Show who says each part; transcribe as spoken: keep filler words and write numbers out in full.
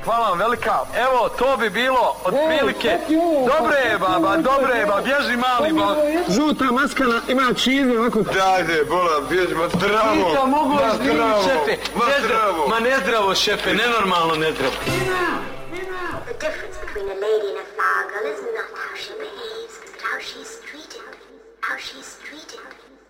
Speaker 1: Hvala vam velika. Evo, to bi bilo od prilike. Dobre je, baba, dobre je, baba, bježi mali, baba.
Speaker 2: Žuta maskana ima čizme, ovako.
Speaker 3: Dajde, bola, bježi, ma zdravo.
Speaker 1: Ti to mogu
Speaker 3: ma
Speaker 1: ozbiljiti,
Speaker 3: zdravo,
Speaker 1: šefe.
Speaker 3: ma zdravo.
Speaker 1: Ma nezdravo, šefe, nenormalno nezdravo.
Speaker 4: The difference between a lady and a flower girl is not how she behaves, but how she's treated. How she's treated.